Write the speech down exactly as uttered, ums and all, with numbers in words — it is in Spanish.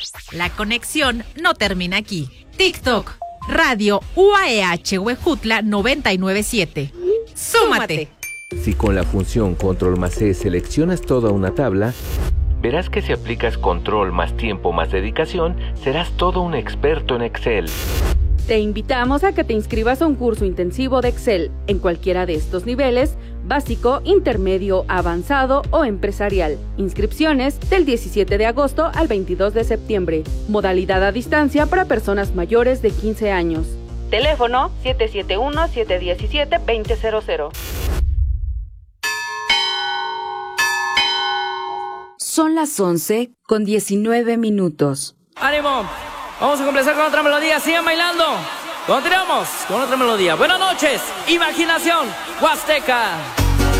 La conexión no termina aquí. TikTok, Radio U A E H Huejutla noventa y nueve punto siete. ¡Súmate! Si con la función Control más C seleccionas toda una tabla, verás que si aplicas Control más tiempo más dedicación, serás todo un experto en Excel. Te invitamos a que te inscribas a un curso intensivo de Excel en cualquiera de estos niveles, básico, intermedio, avanzado o empresarial. Inscripciones del diecisiete de agosto al veintidós de septiembre. Modalidad a distancia para personas mayores de quince años. Teléfono siete siete uno, siete uno siete, dos cero cero cero. Son las once con diecinueve minutos. ¡Ánimo! Vamos a comenzar con otra melodía. Sigan bailando. Continuamos con otra melodía. Buenas noches. Imaginación Huasteca.